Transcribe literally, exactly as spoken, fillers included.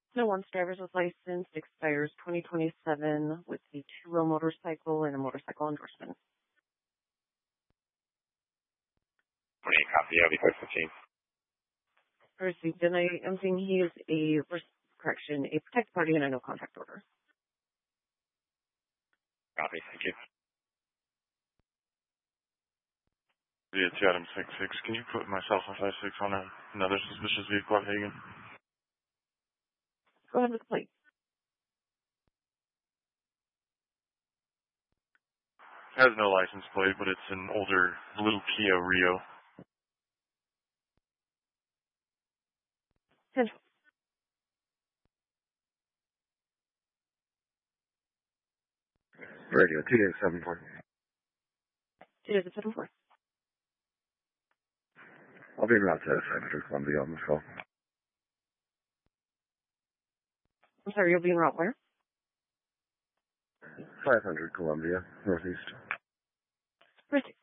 No, once driver's license expires twenty twenty-seven with a two-wheel motorcycle and a motorcycle endorsement. Any copy of the fifteen. Received, and I am seeing he is a, correction, a protected party and a no contact order. Copy, thank you. Yeah, T Adam six six. Can you put myself on five six on a, another suspicious vehicle at Hagen? Go ahead with the plate. Has no license plate, but it's an older little Kia Rio. ten. Radio T eight seven four. It is a seven four. I'll be en route to five hundred Columbia on this call. I'm sorry, you'll be en route where? five hundred Columbia, Northeast. Right.